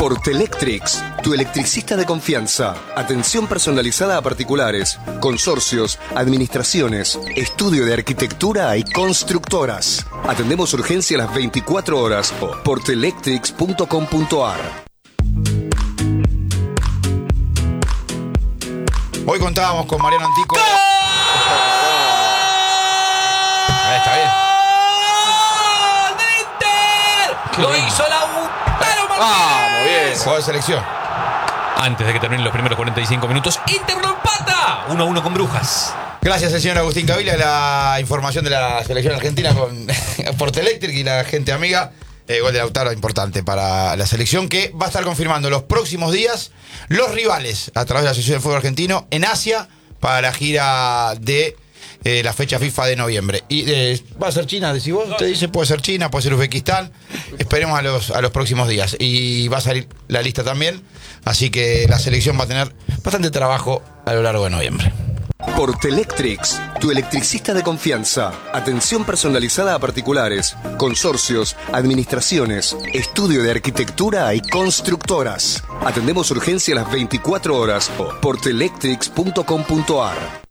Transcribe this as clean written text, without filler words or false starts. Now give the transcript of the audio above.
Portelectrics, tu electricista de confianza. Atención personalizada a particulares, consorcios, administraciones, estudio de arquitectura y constructoras. Atendemos urgencia a las 24 horas. Portelectrics.com.ar. Hoy contábamos con Mariano Antico. Ahí está bien. Lo hizo Lautaro Martínez. Vamos, bien. Jugador de selección. Antes de que terminen los primeros 45 minutos, Inter lo empata 1-1 con Brujas. Gracias al señor Agustín Cavila, la información de la selección argentina con Portelectric y la gente amiga. Gol de Lautaro importante para la selección, que va a estar confirmando los próximos días los rivales a través de la Asociación de Fútbol Argentino en Asia para la gira de la fecha FIFA de noviembre. Y va a ser China, decís vos, te dice, puede ser China, puede ser Uzbekistán. Esperemos a los próximos días. Y va a salir la lista también, así que la selección va a tener bastante trabajo a lo largo de noviembre. Portelectrics, tu electricista de confianza. Atención personalizada a particulares, consorcios, administraciones, estudio de arquitectura y constructoras. Atendemos urgencia a las 24 horas. Portelectrics.com.ar.